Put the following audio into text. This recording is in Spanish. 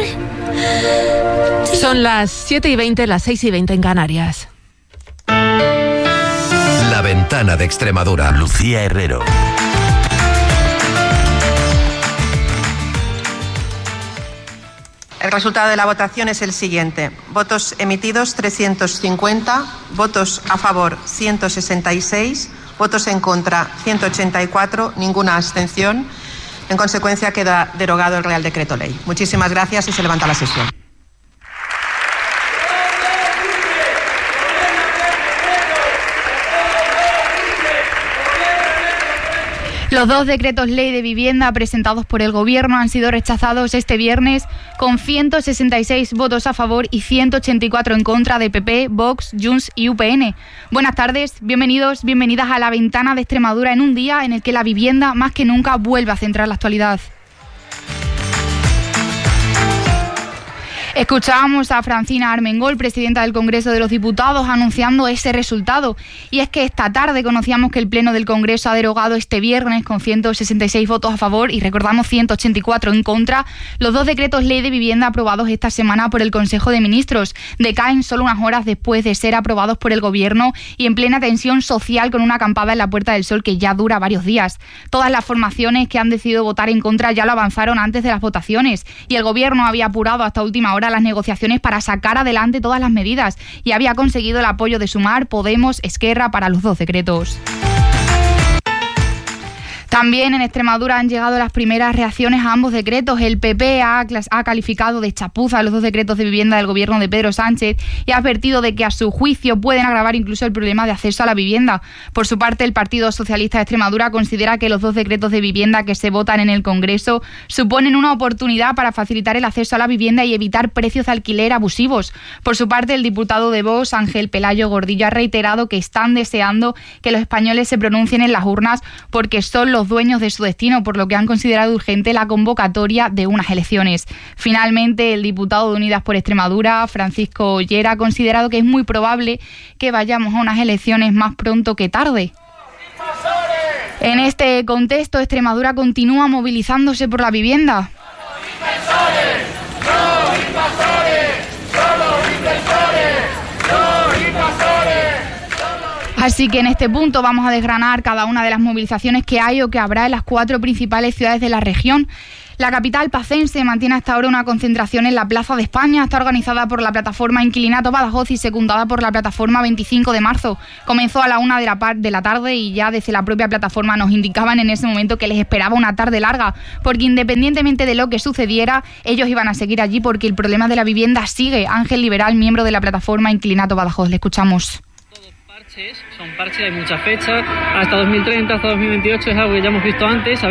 Son las 7:20, las 6:20 en Canarias. La Ventana de Extremadura. Lucía Herrero. El resultado de la votación es el siguiente. Votos emitidos 350, votos a favor 166, votos en contra 184, ninguna abstención. En consecuencia queda derogado el Real Decreto Ley. Muchísimas gracias y se levanta la sesión. Los dos decretos ley de vivienda presentados por el Gobierno han sido rechazados este viernes con 166 votos a favor y 184 en contra de PP, Vox, Junts y UPN. Buenas tardes, bienvenidos, bienvenidas a La Ventana de Extremadura en un día en el que la vivienda más que nunca vuelve a centrar la actualidad. Escuchábamos a Francina Armengol, presidenta del Congreso de los Diputados, anunciando ese resultado. Y es que esta tarde conocíamos que el Pleno del Congreso ha derogado este viernes con 166 votos a favor y recordamos 184 en contra los dos decretos ley de vivienda aprobados esta semana por el Consejo de Ministros. Decaen solo unas horas después de ser aprobados por el Gobierno y en plena tensión social con una acampada en la Puerta del Sol que ya dura varios días. Todas las formaciones que han decidido votar en contra ya lo avanzaron antes de las votaciones y el Gobierno había apurado hasta última hora las negociaciones para sacar adelante todas las medidas y había conseguido el apoyo de Sumar, Podemos, Esquerra para los dos decretos. También en Extremadura han llegado las primeras reacciones a ambos decretos. El PP ha calificado de chapuza los dos decretos de vivienda del gobierno de Pedro Sánchez y ha advertido de que a su juicio pueden agravar incluso el problema de acceso a la vivienda. Por su parte, el Partido Socialista de Extremadura considera que los dos decretos de vivienda que se votan en el Congreso suponen una oportunidad para facilitar el acceso a la vivienda y evitar precios de alquiler abusivos. Por su parte, el diputado de Vox, Ángel Pelayo Gordillo, ha reiterado que están deseando que los españoles se pronuncien en las urnas porque son los dueños de su destino, por lo que han considerado urgente la convocatoria de unas elecciones. Finalmente, el diputado de Unidas por Extremadura, Francisco Ollera, ha considerado que es muy probable que vayamos a unas elecciones más pronto que tarde. En este contexto, Extremadura continúa movilizándose por la vivienda. Así que en este punto vamos a desgranar cada una de las movilizaciones que hay o que habrá en las 4 principales ciudades de la región. La capital pacense mantiene hasta ahora una concentración en la Plaza de España. Está organizada por la plataforma Inquilinato Badajoz y secundada por la plataforma 25 de marzo. Comenzó a la 1 de la tarde y ya desde la propia plataforma nos indicaban en ese momento que les esperaba una tarde larga, porque independientemente de lo que sucediera, ellos iban a seguir allí porque el problema de la vivienda sigue. Ángel Liberal, miembro de la plataforma Inquilinato Badajoz, le escuchamos. Son parches, hay muchas fechas, hasta 2030, hasta 2028 es algo que ya hemos visto antes.